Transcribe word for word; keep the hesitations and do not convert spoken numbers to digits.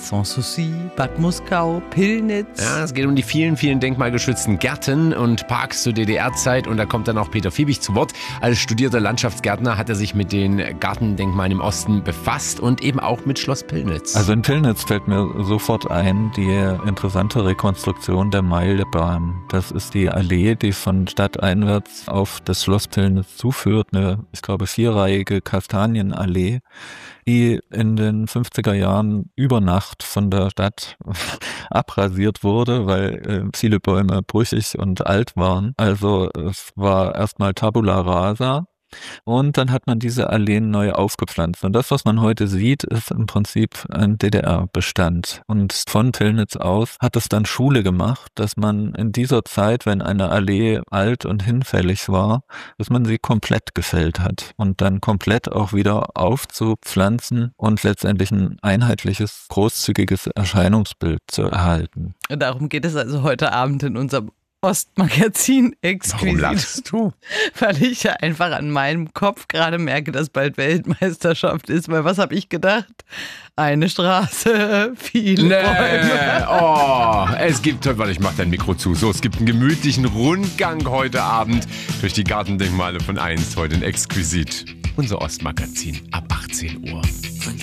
Sanssouci, Bad Muskau, Pillnitz. Ja, es geht um die vielen, vielen denkmalgeschützten Gärten und Parks zur D D R-Zeit. Und da kommt dann auch Peter Fiebig zu Wort. Als studierter Landschaftsgärtner hat er sich mit den Gartendenkmalen im Osten befasst und eben auch mit Schloss Pillnitz. Also in Pillnitz fällt mir sofort ein die interessante Rekonstruktion der Meilebahn. Das ist die Allee, die von stadteinwärts auf das Schloss Pillnitz zuführt. Eine, ich glaube, vierreihige Kastanienallee, die in den fünfziger Jahren über Nacht von der Stadt abrasiert wurde, weil äh, viele Bäume brüchig und alt waren. Also es war erstmal Tabula rasa. Und dann hat man diese Alleen neu aufgepflanzt. Und das, was man heute sieht, ist im Prinzip ein D D R-Bestand. Und von Pillnitz aus hat es dann Schule gemacht, dass man in dieser Zeit, wenn eine Allee alt und hinfällig war, dass man sie komplett gefällt hat. Und dann komplett auch wieder aufzupflanzen und letztendlich ein einheitliches, großzügiges Erscheinungsbild zu erhalten. Darum geht es also heute Abend in unserem Ostmagazin exquisit. Warum lachst du? Weil ich ja einfach an meinem Kopf gerade merke, dass bald Weltmeisterschaft ist. Weil was habe ich gedacht? Eine Straße, viele Nee, Bäume. oh, es gibt, warte, ich mach dein Mikro zu. So, es gibt einen gemütlichen Rundgang heute Abend durch die Gartendenkmale von einst, heute in Exquisit. Unser Ostmagazin ab achtzehn Uhr.